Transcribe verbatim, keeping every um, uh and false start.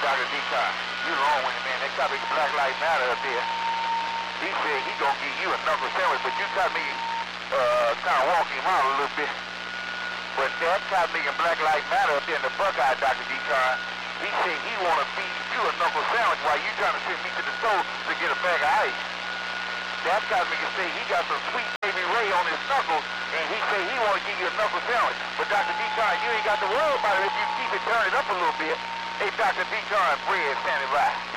Doctor Decon. You long with it, man. That copy Black Lives Matter up there. He said he gonna give you a knuckle sandwich, but you got me uh, kind of walking him out a little bit. But that cop making Black Lives Matter up there in the Buckeye, Doctor Decon, he said he wanna feed you a knuckle sandwich while you trying to send me to the store to get a bag of ice. That cop making say he got some sweet baby Ray on his knuckles, and he said he wanna give you a knuckle sandwich. But Doctor Decon, you ain't got to worry about it if you keep it turning up a little bit. Hey, Doctor Decon, bread standing by.